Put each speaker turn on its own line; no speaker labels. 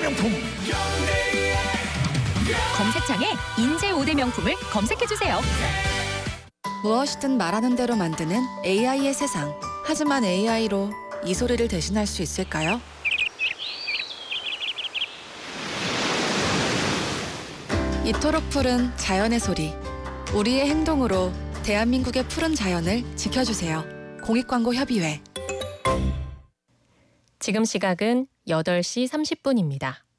명품.
검색창에 인제 5대 명품을 검색해주세요.
무엇이든 말하는 대로 만드는 AI의 세상. 하지만 AI로 이 소리를 대신할 수 있을까요? 이토록 푸른 자연의 소리. 우리의 행동으로 대한민국의 푸른 자연을 지켜주세요. 공익광고협의회.
지금 시각은 8시 30분입니다.